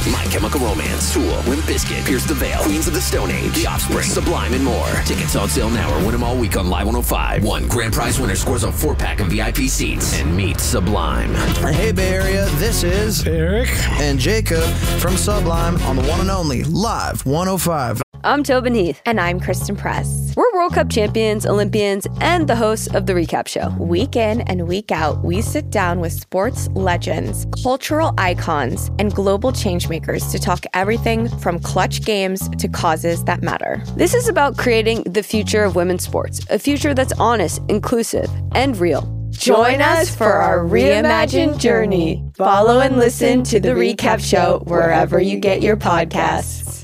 My Chemical Romance, Tool, Limp Bizkit, Pierce the Veil, Queens of the Stone Age, The Offspring, Sublime, and more. Tickets on sale now or win them all week on Live 105. One grand prize winner scores a 4-pack of VIP seats and meet Sublime. Hey, Bay Area, this is Eric and Jacob from Sublime on the one and only Live 105. I'm Tobin Heath. And I'm Kristen Press. We're World Cup champions, Olympians, and the hosts of The Recap Show. Week in and week out, we sit down with sports legends, cultural icons, and global changemakers to talk everything from clutch games to causes that matter. This is about creating the future of women's sports, a future that's honest, inclusive, and real. Join us for our reimagined journey. Follow and listen to The Recap Show wherever you get your podcasts.